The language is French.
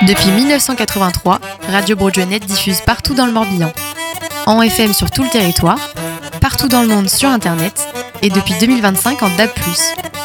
Depuis 1983, Radio Broadway.net diffuse partout dans le Morbihan. En FM sur tout le territoire, partout dans le monde sur Internet et depuis 2025 en DAB+.